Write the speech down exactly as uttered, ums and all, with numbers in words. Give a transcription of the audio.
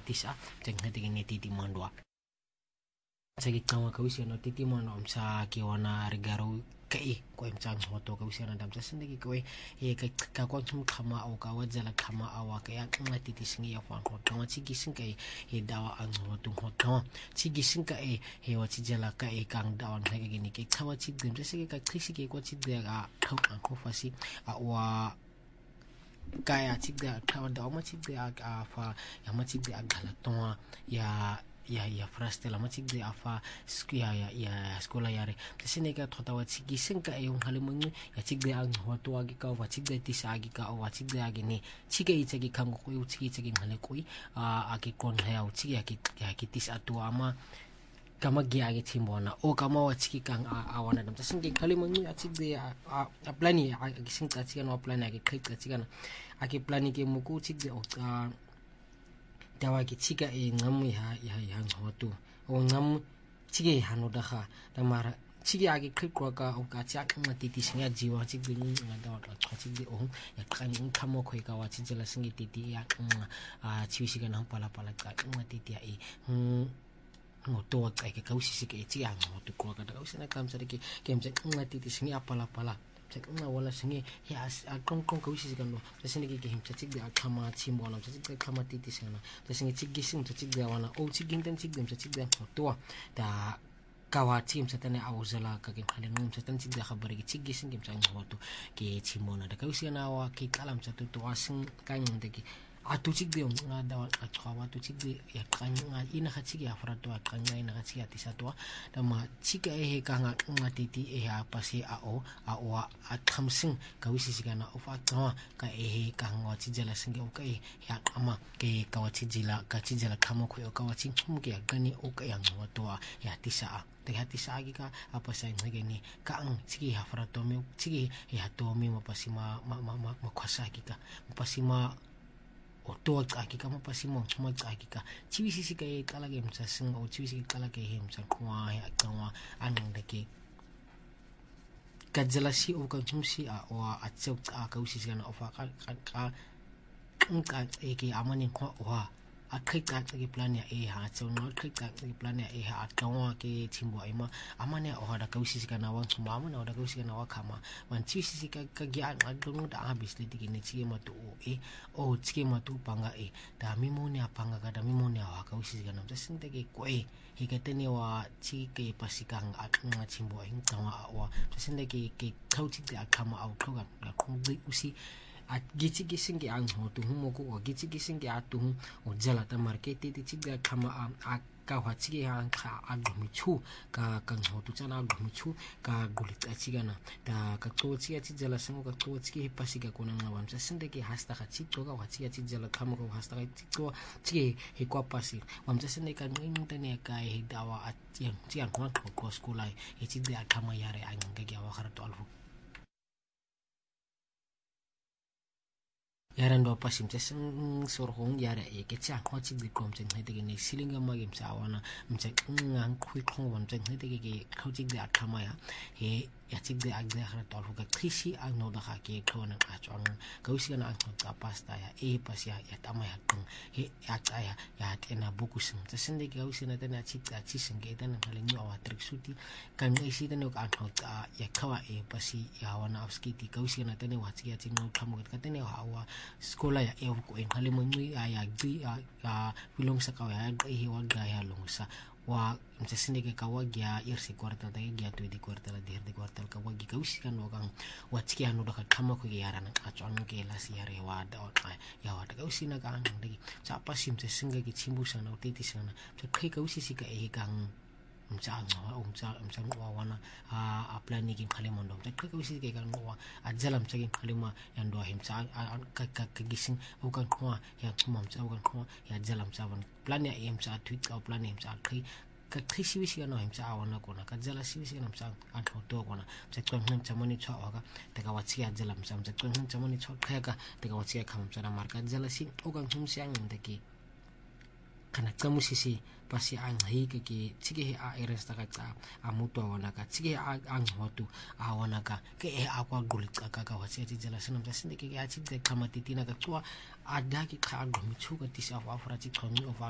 tisa teng hete ne titi mandwa tsaki kama ka usia no titi mano msa ki wana regaro kai ko msa ngoto ka usia na dam sa sinde ki ko e ka ka kwa tsum khama o ka wajala khama awa ka ya nga titi singi ya fa ko tama tsiki singa e e dawa ang ngoto ngoto tsiki singa e he wa tsijala ka e kang dawa nga ke ni ke tsawa tsigdim sa sike ka tsisi ke ko tsigde ga ka ko fasi a wa kaya tsigde ka dawa ma tsigde a fa ya ma tsigde a gala tonga ya ya ya frastela matsigde afa ya ya ya skola yare tsine ka thota wa tsigi senka e ngale mungu ya tsigde ang hoto agi ka wa tsigde tisa agi ka wa tsigde agi ni tsige itsegi kango ko tsigi tsegi ngale koi a agi kon ha u tsigi agi ya ki tisa tu ama kama gi agi timbona o kama wa tsigi kang awana dam tsine ngale mungu ya tsigde a plani agi senka tsiga no plani agi kai tsiga na agi plani ke muku tsigde o dawa ki tsika e ngamu ya ya ya ngoto o ngamu tsige hano daha damara tsige agi khikwa ka o ka tsak ngati tisinga jiwa tsigde nga dawa ka tsigde o ya kani khamo khoi ka wa tsijela singi titi ya a tsiwisiga na pala pala ka ngati tia e ngoto wa ka ke kausisi ke tsia ngoto ko ka ka usina kam sare ke kemse ngati tisinga pala pala tsek nga wala singi ya akong kong kausi sikano tsine ke him tsik de akama chimbo na tsik de kama titi sina tsine tsik gising tsik de wana o tsik ginten tsik dem tsik de to da kawa tim satane awzala ka ke khale ngum satan tsik de khabari ke tsik gising kem tsang hoto ke chimbo na da kausi na wa ke kalam tsatu to asing kan de ke atu tsik de nga da atwa atu tsik de ya kan nga ina kha tsik ya frato kan nga ina kha tsik ya tisatwa da ma tsika e ka nga nga titi e ha pasi a o a o a khamsing ka wisi sigana of a ka ka e ka nga tsijela singe o ka e ya ama ke ka wa tsijela ka tsijela khamo ko ka wa tsing khum ke gani o ka yang wa to ya tisa a te ha tisa gi ka apa sai ngege ni ka ang tsiki ha frato me tsiki ya to me ma pasi ma ma ma ma khwasa gi ka pasi ma o to aki kama pasimo tuma aki ka chiwisi sika e kala ge msa sing o chiwisi kala ge hem sa kwa ya kwa anang de ke kajalasi o ka tumsi a o a tsau ka ka usi sika na ofa ka ka ka e ke amani ko wa a kai ka ke plan ya e ha tsau no kai ka ke plan ya e ha kwa ke chimbo ai ma amani o da ka usi sika na wa tuma amana o da ka usi na wa kama man chiwisi sika ka gya a dong da abis le dike ne chi ma to e o tsike matu panga e da mimone apanga ka da mimone wa ka usi kana tsinte ke ko e he ka tene wa chi ke pasikang a nga chimbo hin tawa wa tsinte ke ke kauti de akama au thoga ka khungbi usi a gichi gisingi ang ho tu mo ko gichi gisingi a tu o jala ta market ti chi ga khama a ka wa chi ha kha a gumi chu ka ka ho tu chana gumi chu ka gulit a chi gana ta ka to chi a chi jala sango ka to chi pasiga ko nang wam sa sinde ke hasta ka chi to ka wa chi a chi jala khama ko hasta ka chi to chi he ko pasi wam sa sinde ka ngin tane ka he dawa a chi chi an ko ko skola e chi de a khama yare ang ga ga wa khar to alfu yaran do pasim tseng sorhong yara e ke cha ho chi de kom chen hete ke ne silinga ma gem sa wana mche ngang khui khong wan chen hete ke khau chi de athama ya he ya chi de ag de khara tol ka khisi ang no da kha ke khona ka chong ka usi na ang ka pasta ya e pas ya ya tama ya tong he ya cha ya ya tena buku sing tsen de ke usi na tena chi ta chi sing ke tena hale ni awa trik suti kan ngai si tena ka ang ka ya khawa e pasi ya wana afskiti ka usi na tena wa chi ya chi no kham ka tena wa skola ya e ko en hale mo ngi ya gi ya bilong sa ka ya e wa ga ya long sa wa mtsende ke kawa gya irsi kwartal ta gya tu di kwartal di di kwartal ka wa gi ka usi kan wa kan wa tski anu da ka thama ko yara na ka chon ke la si yare wa da ya wa da ka usi na ka ang de sa pasim tse singa ki chimbu sa na uti ti sa na tse kai ka usi si ka e kan mcha ngo umcha umcha wa wana a apply ni ki khale mondo tse kai ka usi ke kan wa ajalam tse ki khale ma yan do him cha ka ka ka gising o kan khwa ya khumam cha o kan khwa ya jalam cha ban plan ya em cha tweet ka plan em cha kai ka khisi wisi na em cha awana ko na ka jala si wisi na cha an to ko na tse ko him cha mani cha wa ka te ka wa chi ya jalam cha tse ko him cha mani cha kha ka te ka wa chi kham cha na mar ka jala si o kan hum siang de ki kana kamu sisi pasi ang hi ke ke chige a eres ta ka amuto wana ka chige ang hotu a wana ka ke e akwa gulit ka ka wa chi jala sanam ta sinde ke a chi de kamati tina ka chwa ada ki kha gumi chu ka tisa wa fra chi thomi of